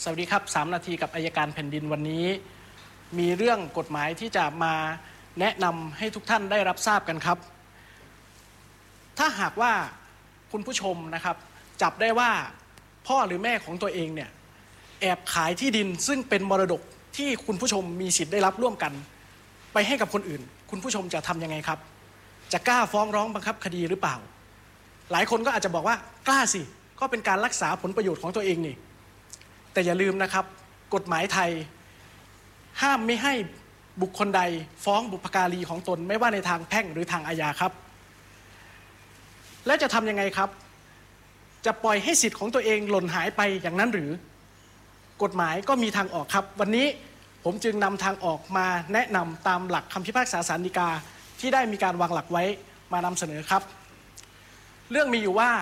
สวัสดีครับ3นาทีกับอัยการแผ่นดินวันนี้มีเรื่องกฎหมายที่จะมาแนะนำให้ทุกท่านได้รับทราบกันครับถ้าหากว่าคุณผู้ชมนะครับจับได้ว่าพ่อหรือแม่ของตัวเองเนี่ยแอบขายที่ดินซึ่งเป็นมรดกที่คุณผู้ชมมีสิทธิ์ได้รับร่วมกันไปให้กับคนอื่นคุณผู้ชมจะทำยังไงครับจะกล้าฟ้องร้องบังคับคดีหรือเปล่าหลายคนก็อาจจะบอกว่ากล้าสิก็เป็นการรักษาผลประโยชน์ของตัวเองนี่แต่อย่าลืมนะครับกฎหมายไทยห้ามไม่ให้บุคคลใดฟ้องบุพการีของตนไม่ว่าในทางแพ่งหรือทางอาญาครับและจะทำยังไงครับจะปล่อยให้สิทธิ์ของตัวเองหล่นหายไปอย่างนั้นหรือกฎหมายก็มีทางออกครับวันนี้ผมจึงนำทางออกมาแนะนำตามหลักคำพิพากษาศาลฎีกาที่ได้มีการวางหลักไว้มานำเสนอครับเรื่องมีอยู่ว่า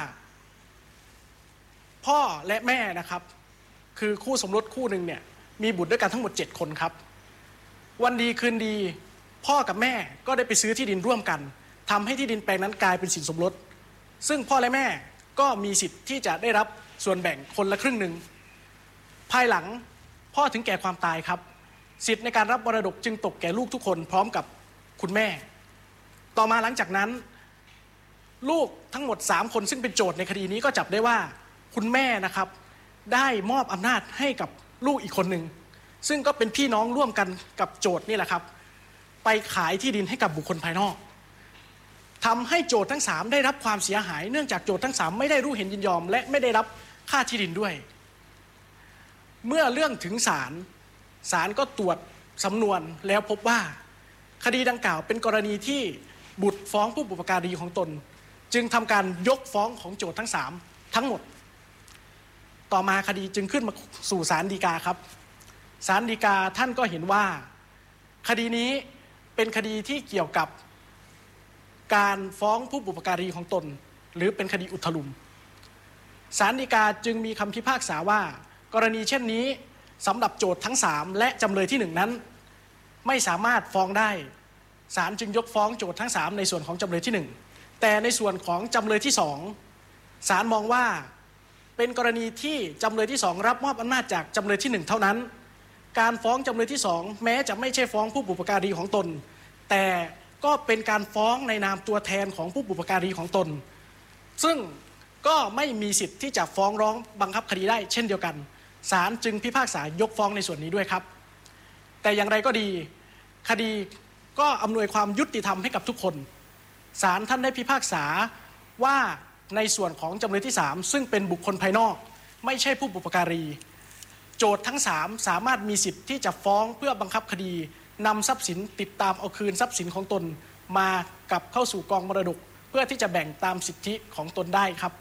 พ่อและแม่นะครับคือคู่สมรสคู่หนึ่งเนี่ยมีบุตรด้วยกันทั้งหมด7คนครับวันดีคืนดีพ่อกับแม่ก็ได้ไปซื้อที่ดินร่วมกันทำให้ที่ดินแปลงนั้นกลายเป็นสินสมรสซึ่งพ่อและแม่ก็มีสิทธิ์ที่จะได้รับส่วนแบ่งคนละครึ่งหนึ่งภายหลังพ่อถึงแก่ความตายครับสิทธิ์ในการรับมรดกจึงตกแก่ลูกทุกคนพร้อมกับคุณแม่ต่อมาหลังจากนั้นลูกทั้งหมด3คนซึ่งเป็นโจทย์ในคดีนี้ก็จับได้ว่าคุณแม่นะครับได้มอบอำนาจให้กับลูกอีกคนหนึ่งซึ่งก็เป็นพี่น้องร่วมกันกับโจทย์นี่แหละครับไปขายที่ดินให้กับบุคคลภายนอกทำให้โจทย์ทั้ง3ได้รับความเสียหายเนื่องจากโจทย์ทั้ง3ไม่ได้รู้เห็นยินยอมและไม่ได้รับค่าที่ดินด้วยเมื่อเรื่องถึงศาลก็ตรวจสำนวนแล้วพบว่าคดีดังกล่าวเป็นกรณีที่บุตรฟ้องผู้บุพการีของตนจึงทำการยกฟ้องของโจทย์ทั้ง3ทั้งหมดต่อมาคดีจึงขึ้นมาสู่ศาลฎีกาครับศาลฎีกาท่านก็เห็นว่าคดีนี้เป็นคดีที่เกี่ยวกับการฟ้องผู้บุพการีของตนหรือเป็นคดีอุทลุมศาลฎีกาจึงมีคำพิพากษาว่ากรณีเช่นนี้สำหรับโจทย์ทั้ง3และจำเลยที่1นั้นไม่สามารถฟ้องได้ศาลจึงยกฟ้องโจทย์ทั้ง3ในส่วนของจำเลยที่1แต่ในส่วนของจำเลยที่2ศาลมองว่าเป็นกรณีที่จำเลยที่2รับมอบอำนาจจากจำเลยที่1เท่านั้นการฟ้องจำเลยที่2แม้จะไม่ใช่ฟ้องผู้บุพการีของตนแต่ก็เป็นการฟ้องในนามตัวแทนของผู้บุพการีของตนซึ่งก็ไม่มีสิทธิ์ที่จะฟ้องร้องบังคับคดีได้เช่นเดียวกันศาลจึงพิพากษายกฟ้องในส่วนนี้ด้วยครับแต่อย่างไรก็ดีคดีก็อำนวยความยุติธรรมให้กับทุกคนศาลท่านได้พิพากษาว่าในส่วนของจำเลยที่3ซึ่งเป็นบุคคลภายนอกไม่ใช่ผู้บุพการีโจทย์ทั้ง3สามารถมีสิทธิ์ที่จะฟ้องเพื่อบังคับคดีนำทรัพย์สินติดตามเอาคืนทรัพย์สินของตนมากลับเข้าสู่กองมรดกเพื่อที่จะแบ่งตามสิทธิของตนได้ครับ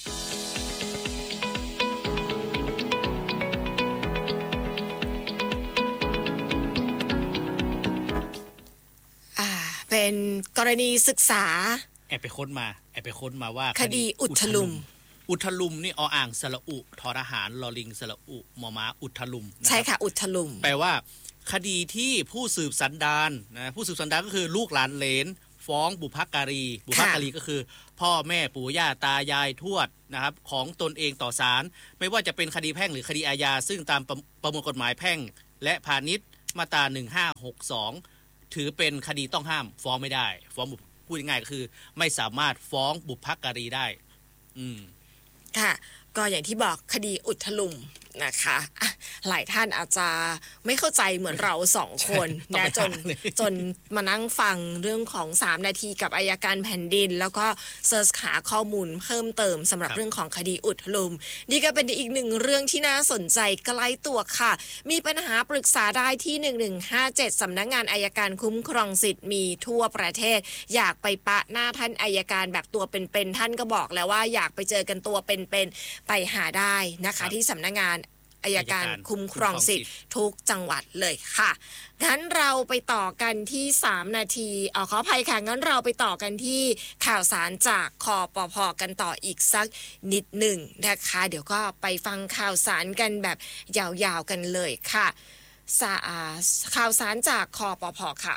เป็นกรณีศึกษาแอบไปค้นมาว่าคดีอุทลุมนี่ออ่างสระอุทอทหารลอลิงสระอุมอม้าอุทลุมใช่ค่ะอุทลุมแปลว่าคดีที่ผู้สืบสันดานนะผู้สืบสันดานก็คือลูกหลานเหลนฟ้องบุพการีก็คือพ่อแม่ปู่ย่าตายายทวดนะครับของตนเองต่อศาลไม่ว่าจะเป็นคดีแพ่งหรือคดีอาญาซึ่งตามประมวลกฎหมายแพ่งและพาณิชย์มาตรา1562ถือเป็นคดีต้องห้ามฟ้องไม่ได้ฟ้องพูดง่ายๆก็คือไม่สามารถฟ้องบุพการีได้ค่ะก็อย่างที่บอกคดีอุทลุมนะคะหลายท่านอาจจะไม่เข้าใจเหมือนเรา2คนนะจนมานั่งฟังเรื่องของ3นาทีกับอัยการแผ่นดินแล้วก็เสิร์ชหาข้อมูลเพิ่มเติมสำหรับเรื่องของคดีอุทลุมนี่ก็เป็นอีกหนึ่งเรื่องที่น่าสนใจใกล้ตัวค่ะมีปัญหาปรึกษาได้ที่1157สำนักงานอัยการคุ้มครองสิทธิ์มีทั่วประเทศอยากไปปะหน้าท่านอัยการแบบตัวเป็นๆท่านก็บอกแล้วว่าอยากไปเจอกันตัวเป็นๆไปหาได้นะคะที่สำนักงานอัยการคุ้มครองสิทธิ์ทุกจังหวัดเลยค่ะงั้นเราไปต่อกันที่3นาทีขออภัยค่ะงั้นเราไปต่อกันที่ข่าวสารจากคปภ.กันต่ออีกสักนิดหนึ่งนะคะเดี๋ยวก็ไปฟังข่าวสารกันแบบยาวๆกันเลยค่ะข่าวสารจากคปภ.ค่ะ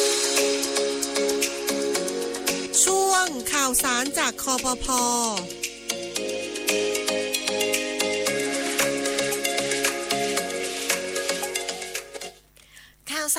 ช่วงข่าวสารจากคปภ.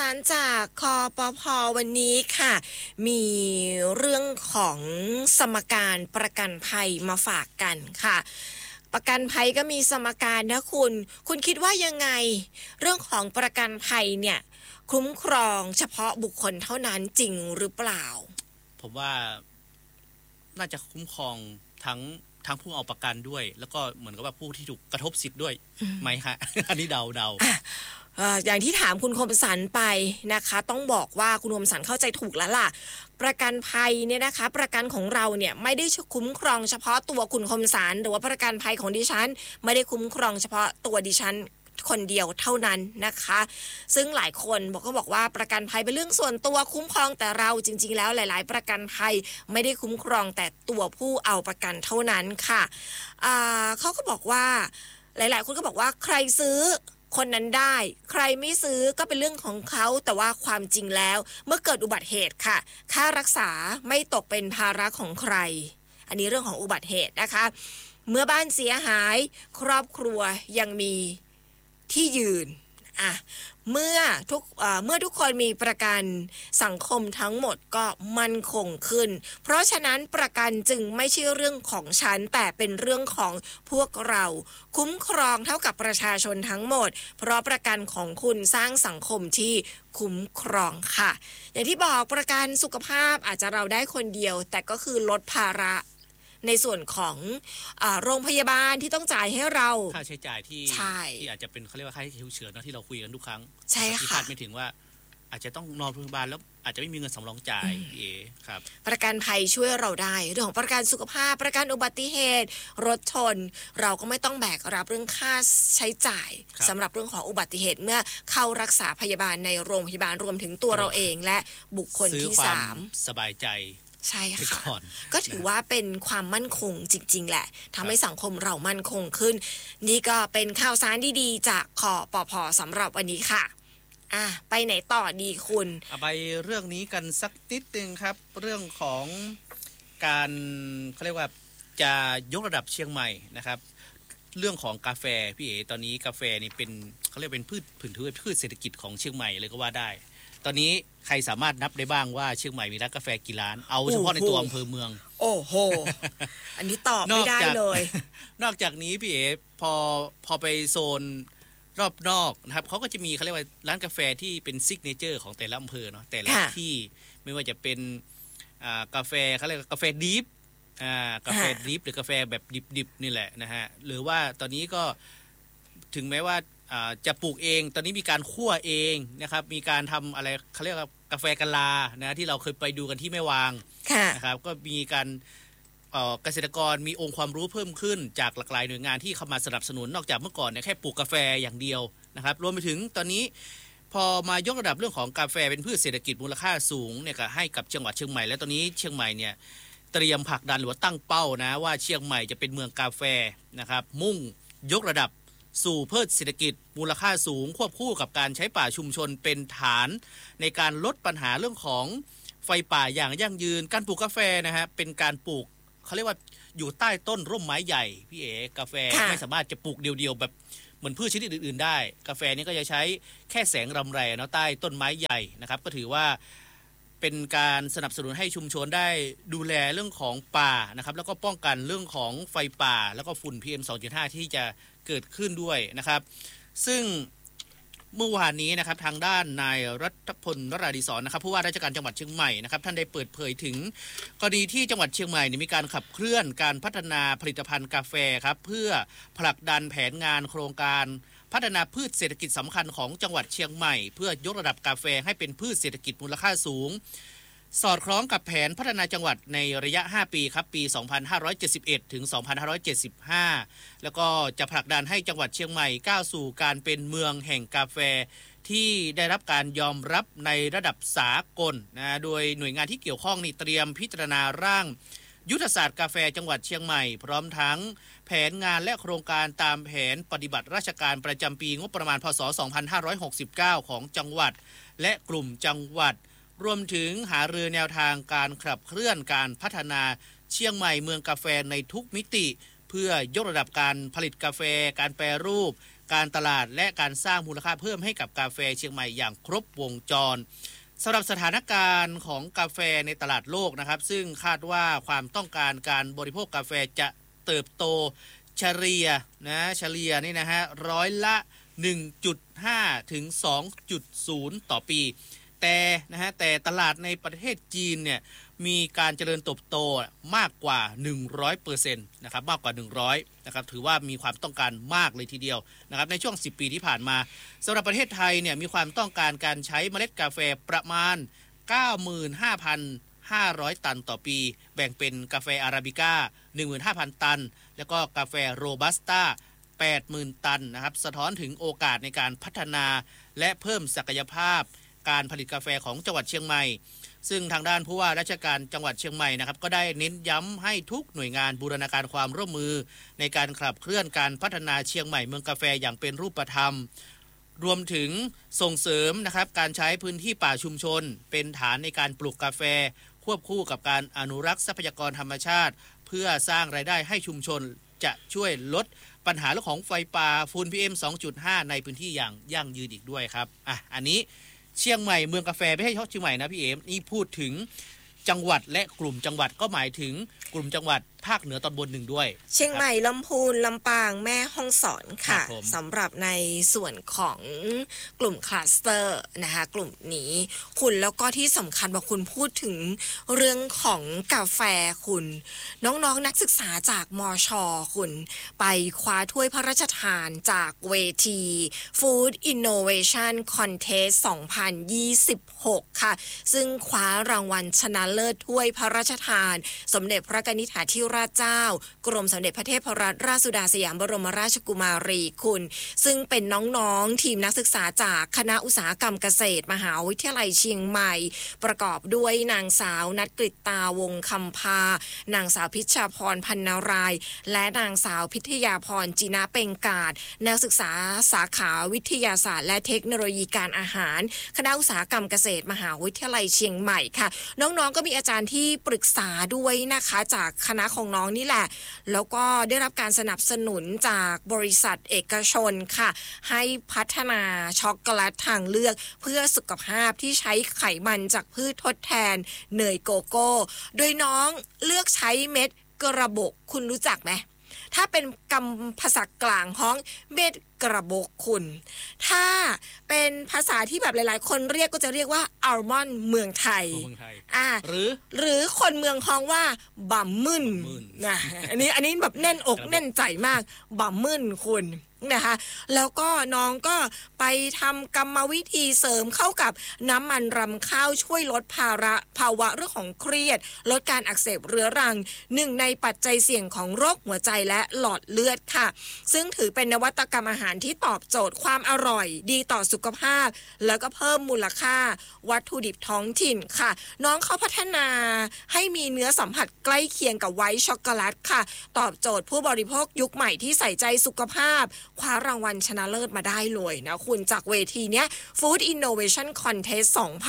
ารจากคปภ.วันนี้ค่ะมีเรื่องของสมการประกันภัยมาฝากกันค่ะประกันภัยก็มีสมการนะคุณคิดว่ายังไงเรื่องของประกันภัยเนี่ยคุ้มครองเฉพาะบุคคลเท่านั้นจริงหรือเปล่าผมว่าน่าจะคุ้มครองทั้งผู้เอาประกันด้วยแล้วก็เหมือนกับว่าผู้ที่ถูกกระทบสิทธิ์ด้วยไหมฮะ อันนี้เดาอย่างที่ถามคุณคมสันไปนะคะต้องบอกว่าคุณคมสันเข้าใจถูกแล้วล่ะประกันภัยเนี่ยนะคะประกันของเราเนี่ยไม่ได้คุ้มครองเฉพาะตัวคุณคมสันหรือว่าประกันภัยของดิฉันไม่ได้คุ้มครองเฉพาะตัวดิฉันคนเดียวเท่านั้นนะคะซึ่งหลายคนก็บอกว่าประกันภัยเป็นเรื่องส่วนตัวคุ้มครองแต่เราจริงๆแล้วหลายๆประกันภัยไม่ได้คุ้มครองแต่ตัวผู้เอาประกันเท่านั้นค่ะเขาก็บอกว่าหลายๆคนก็บอกว่าใครซื้อคนนั้นได้ใครไม่ซื้อก็เป็นเรื่องของเขาแต่ว่าความจริงแล้วเมื่อเกิดอุบัติเหตุค่ะค่ารักษาไม่ตกเป็นภาระของใครอันนี้เรื่องของอุบัติเหตุนะคะเมื่อบ้านเสียหายครอบครัวยังมีที่ยืนเมื่อทุกคนมีประกันสังคมทั้งหมดก็มั่นคงขึ้นเพราะฉะนั้นประกันจึงไม่ใช่เรื่องของฉันแต่เป็นเรื่องของพวกเราคุ้มครองเท่ากับประชาชนทั้งหมดเพราะประกันของคุณสร้างสังคมที่คุ้มครองค่ะอย่างที่บอกประกันสุขภาพอาจจะเราได้คนเดียวแต่ก็คือลดภาระในส่วนของโรงพยาบาลที่ต้องจ่ายให้เราค่าใช้จ่ายที่อาจจะเป็นเขาเรียกว่าค่าใช้จ่ายฉุกเฉินที่เราคุยกันทุกครั้งใช่ค่ะที่คาดไม่ถึงว่าอาจจะต้องนอนโรงพยาบาลแล้วอาจจะไม่มีเงินสำรองจ่ายครับประกันภัยช่วยเราได้เรื่องของประกันสุขภาพประกันอุบัติเหตุรถชนเราก็ไม่ต้องแบกรับเรื่องค่าใช้จ่ายสำหรับเรื่องของอุบัติเหตุเมื่อเข้ารักษาพยาบาลในโรงพยาบาลรวมถึงตัวเราเองและบุคคลที่3 สบายใจใช่ค่ะก็ถือว่าเป็นความมั่นคงจริงๆแหละทำให้สังคมเรามั่นคงขึ้นนี่ก็เป็นข่าวสารดีๆจากคปภ.สำหรับวันนี้ค่ะไปไหนต่อดีคุณไปเรื่องนี้กันสักนิดนึงครับเรื่องของการเขาเรียกว่าจะยกระดับเชียงใหม่นะครับเรื่องของกาแฟพี่เอ๋ตอนนี้กาแฟนี่เป็นเขาเรียกเป็นพืชเศรษฐกิจของเชียงใหม่เลยก็ว่าได้ตอนนี้ใครสามารถนับได้บ้างว่าเชียงใหม่มีร้านกาแฟกี่ร้านเอาเฉพาะในตัวอำเภอเมืองโอ้โหอันนี้ตอบไม่ได้เลยนอกจากนี้พี่เอ๋พอไปโซนรอบนอกนะครับเขาก็จะมีเขาเรียกว่าร้านกาแฟที่เป็นซิกเนเจอร์ของแต่ละอำเภอเนาะแต่ละที่ไม่ว่าจะเป็นกาแฟเขาเรียกกาแฟดิฟกาแฟดิฟหรือกาแฟแบบดิบๆนี่แหละนะฮะหรือว่าตอนนี้ก็ถึงแม้ว่าจะปลูกเองตอนนี้มีการคั่วเองนะครับมีการทำอะไรเขาเรียกว่ากาแฟกะลานะที่เราเคยไปดูกันที่แม่วางนะครับก็มีการเกษตรกรมีองค์ความรู้เพิ่มขึ้นจากหลากหลายหน่วยงานที่เข้ามาสนับสนุนนอกจากเมื่อก่อนเนี่ยแค่ปลูกกาแฟอย่างเดียวนะครับรวมไปถึงตอนนี้พอมายกระดับเรื่องของกาแฟเป็นพืชเศรษฐกิจมูลค่าสูงเนี่ยก็ให้กับจังหวัดเชียงใหม่และตอนนี้เชียงใหม่เนี่ยเตรียมผลักดันหรือว่าตั้งเป้านะว่าเชียงใหม่จะเป็นเมืองกาแฟนะครับมุ่งยกระดับสู่พืชเศรษฐกิจมูลค่าสูงควบคู่กับการใช้ป่าชุมชนเป็นฐานในการลดปัญหาเรื่องของไฟป่าอย่างยั่งยืนการปลูกกาแฟนะฮะเป็นการปลูกเขาเรียกว่าอยู่ใต้ต้นร่มไม้ใหญ่พี่เอ๋กาแฟไม่สามารถจะปลูกเดียวๆแบบเหมือนพืชชนิดอื่นๆได้กาแฟนี้ก็จะใช้แค่แสงรำไรเนาะใต้ต้นไม้ใหญ่นะครับก็ถือว่าเป็นการสนับสนุนให้ชุมชนได้ดูแลเรื่องของป่านะครับแล้วก็ป้องกันเรื่องของไฟป่าแล้วก็ฝุ่น PM 2.5 ที่จะเกิดขึ้นด้วยนะครับซึ่งเมื่อวานนี้นะครับทางด้านนายรัฐพลนราธิศรนะครับผู้ว่าราชการจังหวัดเชียงใหม่นะครับท่านได้เปิดเผยถึงกรณีที่จังหวัดเชียงใหม่มีการขับเคลื่อนการพัฒนาผลิตภัณฑ์กาแฟครับเพื่อผลักดันแผนงานโครงการพัฒนาพืชเศรษฐกิจสำคัญของจังหวัดเชียงใหม่เพื่อยกระดับกาแฟให้เป็นพืชเศรษฐกิจมูลค่าสูงสอดคล้องกับแผนพัฒนาจังหวัดในระยะ5ปีครับปี 2571 ถึง 2575 แล้วก็จะผลักดันให้จังหวัดเชียงใหม่ก้าวสู่การเป็นเมืองแห่งกาแฟที่ได้รับการยอมรับในระดับสากลนะโดยหน่วยงานที่เกี่ยวข้องนี่เตรียมพิจารณาร่างยุทธศาสตร์กาแฟจังหวัดเชียงใหม่พร้อมทั้งแผนงานและโครงการตามแผนปฏิบัติราชการประจำปีงบประมาณพ.ศ. 2569 ของจังหวัดและกลุ่มจังหวัดรวมถึงหารือแนวทางการขับเคลื่อนการพัฒนาเชียงใหม่เมืองกาแฟในทุกมิติเพื่อยกระดับการผลิตกาแฟการแปรรูปการตลาดและการสร้างมูลค่าเพิ่มให้กับกาแฟเชียงใหม่อย่างครบวงจรสำหรับสถานการณ์ของกาแฟในตลาดโลกนะครับซึ่งคาดว่าความต้องการการบริโภคกาแฟจะเติบโตเฉลี่ยนี่นะฮะร้อยละ 1.5 ถึง 2.0 ต่อปีแต่ตลาดในประเทศจีนเนี่ยมีการเจริญเติบโตมากกว่า 100% นะครับมากกว่า100นะครับถือว่ามีความต้องการมากเลยทีเดียวนะครับในช่วง10 ปีที่ผ่านมาสำหรับประเทศไทยเนี่ยมีความต้องการการใช้เมล็ดกาแฟประมาณ 95,500 ตันต่อปีแบ่งเป็นกาแฟอาราบิก้า 15,000 ตันแล้วก็กาแฟโรบัสต้า 80,000 ตันนะครับสะท้อนถึงโอกาสในการพัฒนาและเพิ่มศักยภาพการผลิตกาแฟของจังหวัดเชียงใหม่ซึ่งทางด้านผู้ว่าราชการจังหวัดเชียงใหม่นะครับก็ได้เน้นย้ำให้ทุกหน่วยงานบูรณาการความร่วมมือในการขับเคลื่อนการพัฒนาเชียงใหม่เมืองกาแฟอย่างเป็นรูปธรรมรวมถึงส่งเสริมนะครับการใช้พื้นที่ป่าชุมชนเป็นฐานในการปลูกกาแฟควบคู่กับการอนุรักษ์ทรัพยากรธรรมชาติเพื่อสร้างรายได้ให้ชุมชนจะช่วยลดปัญหาเรื่องของไฟป่าฝุ่น PM 2.5 ในพื้นที่อย่างยั่งยืนอีกด้วยครับอันนี้เชียงใหม่เมืองกาแฟไม่ใช่เฉพาะเชียงใหม่นะพี่เอ๋นี่พูดถึงจังหวัดและกลุ่มจังหวัดก็หมายถึงกลุ่มจังหวัดภาคเหนือตอนบนหนึ่งด้วยเชียงใหม่ลำพูนลำปางแม่ฮ่องสอนค่ะสำหรับในส่วนของกลุ่มคลัสเตอร์นะคะกลุ่มนี้คุณแล้วก็ที่สำคัญว่าคุณพูดถึงเรื่องของกาแฟคุณน้องๆนักศึกษาจากมช.คุณไปคว้าถ้วยพระราชทานจากเวที Food Innovation Contest 2026 ค่ะซึ่งคว้ารางวัลชนะเลิศถ้วยพระราชทานสมเด็จพระนิธิธิราชเจ้ากรมสมเด็จพระเทพรัตนราชสุดาสยามบรมราชกุมารีคุณซึ่งเป็นน้องๆทีมนักศึกษาจากคณะอุตสาหกรรมเกษตรมหาวิทยาลัยเชียงใหม่ประกอบด้วยนางสาวณัฐกฤตาวงศ์คำพานางสาวพิชชาพรพันนารายและนางสาวพิทยาพรจินะเปงกาดนักศึกษาสาขาวิทยาศาสตร์และเทคโนโลยีการอาหารคณะอุตสาหกรรมเกษตรมหาวิทยาลัยเชียงใหม่ค่ะน้องๆก็มีอาจารย์ที่ปรึกษาด้วยนะคะจากคณะของน้องนี่แหละแล้วก็ได้รับการสนับสนุนจากบริษัทเอกชนค่ะให้พัฒนาช็อกโกแลตทางเลือกเพื่อสุขภาพที่ใช้ไขมันจากพืชทดแทนเนยโกโก้โดยน้องเลือกใช้เม็ดกระบอกคุณรู้จักไหมถ้าเป็นคำภาษากลางฮ้องเม็ดกระบอกคุณถ้าเป็นภาษาที่แบบหลายๆคนเรียกก็จะเรียกว่าอัลมอนด์เมืองไทยหรือคนเมืองฮ้องว่าบัมมึนนะอันนี้แบบแน่นอกแน่นใจมากบัมมึนคุณนะคะแล้วก็น้องก็ไปทำกรรมวิธีเสริมเข้ากับน้ำมันรำข้าวช่วยลดภาวะเรื่องของเครียดลดการอักเสบเรื้อรังหนึ่งในปัจจัยเสี่ยงของโรคหัวใจและหลอดเลือดค่ะซึ่งถือเป็นนวัตกรรมอาหารที่ตอบโจทย์ความอร่อยดีต่อสุขภาพแล้วก็เพิ่มมูลค่าวัตถุดิบท้องถิ่นค่ะน้องเขาพัฒนาให้มีเนื้อสัมผัสใกล้เคียงกับไวท์ช็อกโกแลตค่ะตอบโจทย์ผู้บริโภคยุคใหม่ที่ใส่ใจสุขภาพคว้ารางวัลชนะเลิศมาได้เลยนะคุณจากเวทีเนี้ย Food Innovation Contest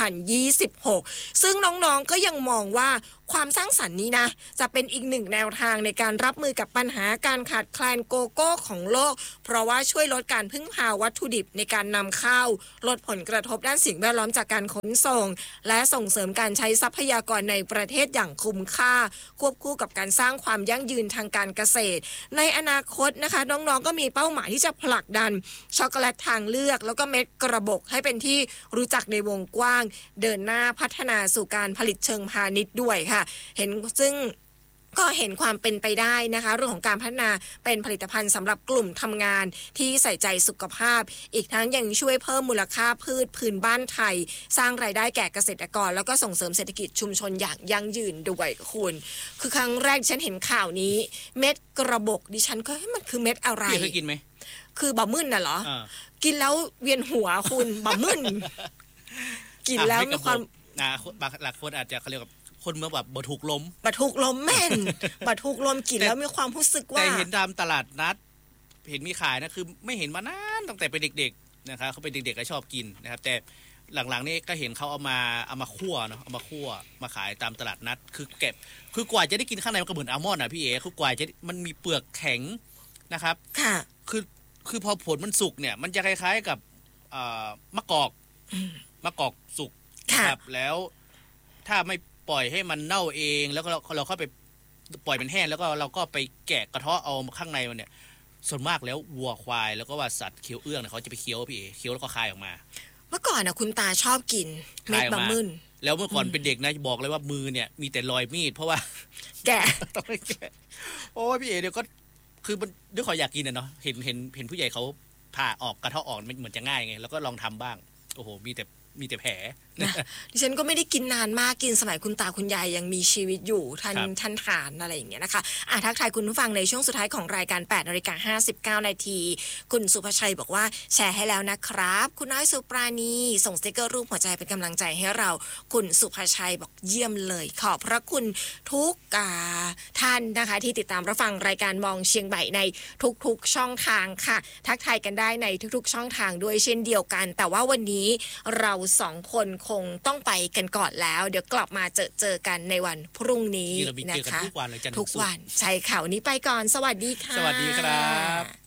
2026 ซึ่งน้องๆก็ยังมองว่าความสร้างสรรค์นี้นะจะเป็นอีกหนึ่งแนวทางในการรับมือกับปัญหาการขาดแคลนโกโก้ของโลกเพราะว่าช่วยลดการพึ่งพาวัตถุดิบในการนำเข้าลดผลกระทบด้านสิ่งแวดล้อมจากการขนส่งและส่งเสริมการใช้ทรัพยากรในประเทศอย่างคุ้มค่าควบคู่กับการสร้างความยั่งยืนทางการเกษตรในอนาคตนะคะน้องๆก็มีเป้าหมายที่จะผลักดันช็อกโกแลตทางเลือกแล้วก็เม็ดกระบอกให้เป็นที่รู้จักในวงกว้างเดินหน้าพัฒนาสู่การผลิตเชิงพาณิชย์ด้วยค่ะซึ่งก็เห็นความเป็นไปได้นะคะเรื่องของการพัฒนาเป็นผลิตภัณฑ์สำหรับกลุ่มทำงานที่ใส่ใจสุขภาพอีกทั้งยังช่วยเพิ่มมูลค่าพืชพื้นบ้านไทยสร้างรายได้แก่เกษตรกรแล้วก็ส่งเสริมเศรษฐกิจชุมชนอย่างยั่งยืนด้วยคุณคือครั้งแรกฉันเห็นข่าวนี้เม็ดกระบอกดิฉันก็มันคือเม็ดอะไรเคยกินไหมคือบะมึนน่ะเหรอกินแล้วเวียนหัวคุณบะมึนกินแล้วมีความบางหลายคนอาจจะเขาเรียกว่าคนเมื่อแบบบะถูกล้มแม่นบะถูกล้มกินแล้วมีความรู้สึกว่าแต่เห็นตามตลาดนัดเห็นมีขายนะคือไม่เห็นมานานตั้งแต่เป็นเด็กๆนะครับเขาเป็นเด็กๆก็ชอบกินนะครับแต่หลังๆนี่ก็เห็นเขาเอามาคั่วเนาะเอามาคั่วมาขายตามตลาดนัดคือเก็บคือกว่าจะได้กินข้างในมันก็เหมือนอัลมอนด์อ่ะพี่เอ๋คือกว่าจะมันมีเปลือกแข็งนะครับค่ะคือพอผลมันสุกเนี่ยมันจะคล้ายๆกับมะกอกสุกนะครับแล้วถ้าไม่ปล่อยให้มันเน่าเองแล้วก็เราเข้าไปปล่อยมันแห้งแล้วก็เราก็ไปแกะกระเทาะเอาข้างในมันเนี่ยส่วนมากแล้ววัวควายแล้วก็ว่าสัตว์เคี้ยวเอื้องเนี่ยเขาจะไปเคี้ยวพี่เอ๋เคี้ยวแล้วก็คายออกมาเมื่อก่อนคุณตาชอบกินเม็ดบะมึนแล้วเมื่อก่อนเป็นเด็กนะบอกเลยว่ามือเนี่ยมีแต่รอยมีดเพราะว่าแกะต้องไปแกะโอ้ยพี่เอ๋เดี๋ยวก็คือมันด้วยความอยากกินเนาะเห็นผู้ใหญ่เขาผ่าออกกระเทาะออกมันเหมือนจะง่ายไงแล้วก็ลองทำบ้างโอ้โหมีแต่แผลดิฉันก็ไม่ได้กินนานมากกินสมัยคุณตาคุณยายยังมีชีวิตอยู่ท่านทานอะไรอย่างเงี้ยนะคะทักทายคุณผู้ฟังในช่วงสุดท้ายของรายการ 8:59 นาทีคุณสุภชัยบอกว่าแชร์ให้แล้วนะครับคุณน้อยสุปราณีส่งสติ๊กเกอร์รูปหัวใจเป็นกำลังใจให้เราคุณสุภชัยบอกเยี่ยมเลยขอบพระคุณทุกท่านนะคะที่ติดตามรับฟังรายการมองเชียงใหม่ในทุกๆช่องทางค่ะทักทายกันได้ในทุกๆช่องทางด้วยเช่นเดียวกันแต่ว่าวันนี้เรา2 คนคงต้องไปกันก่อนแล้วเดี๋ยวกลับมาเจอกันในวันพรุ่งนี้นะคะทุกวันเลยจันทร์ทุกวันใช่ค่ะวันนี้ไปก่อนสวัสดีค่ะสวัสดีครับ